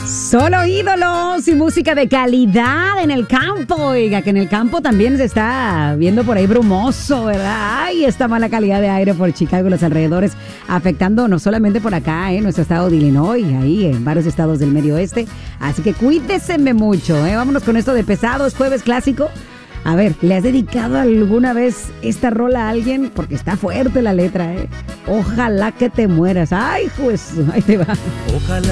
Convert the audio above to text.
Solo ídolos y música de calidad en el campo. Oiga, que en el campo también se está viendo por ahí brumoso, ¿verdad? Ay, esta mala calidad de aire por Chicago y los alrededores, afectando no solamente por acá, nuestro estado de Illinois, ahí en varios estados del medio oeste. Así que cuídese mucho, Vámonos con esto de pesados, jueves clásico. A ver, ¿le has dedicado alguna vez esta rola a alguien? Porque está fuerte la letra, Ojalá que te mueras. Ay, pues, ahí te va. Ojalá